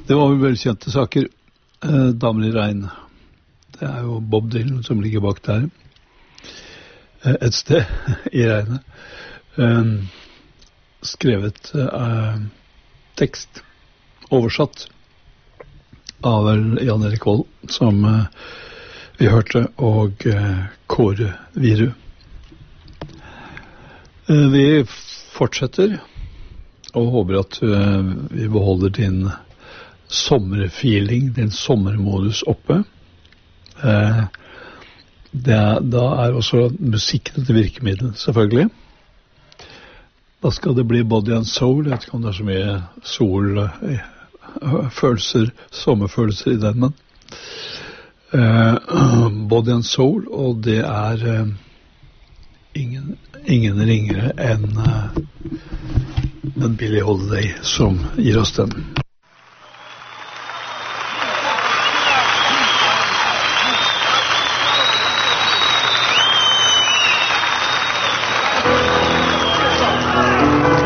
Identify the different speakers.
Speaker 1: Det var vel velkjente saker. Damer i regn. Det er jo Bob Dylan som ligger bak der. Et sted i regnet. Skrevet tekst, oversatt av Jan Erik Vold, som vi hørte, og Kåre Viru. Vi fortsetter og håper at vi beholder din sommerfeeling, din sommermodus oppe. Da er også musikken et virkemiddel, selvfølgelig. Da skal det bli Body and Soul. Jeg vet ikke om det er så mye solfølelser, sommerfølelser i den, men Body and Soul, og det er ingen ringere enn Billie Holiday som gir oss den.